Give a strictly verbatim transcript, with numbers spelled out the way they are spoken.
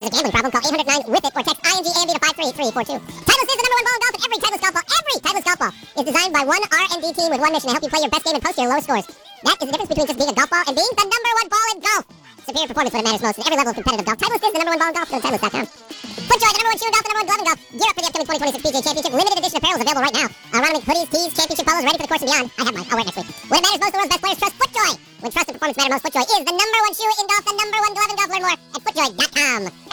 a gambling problem, call eight hundred nine with it or text I N G A M B to five three three four two. Titleist is the number one ball in golf, and every Titleist golf ball, every Titleist golf ball is designed by one R and D team with one mission to help you play your best game and post your lowest scores. That is the difference between just being a golf ball and being the number one ball in golf. Superior performance when it matters most in every level of competitive golf. Titleist is the number one ball in golf. Go to Titleist dot com. FootJoy, the number one shoe in golf, the number one glove in golf. Gear up for the upcoming twenty twenty-six P G A Championship. Limited edition apparel is available right now. Uh, Rounding hoodies, tees, championship polos, ready for the course and beyond. I have mine. I'll wear it next week. When it matters most, the world's best players trust FootJoy. When trust and performance matter most, FootJoy is the number one shoe in golf, the number one glove in golf. Learn more at FootJoy dot com.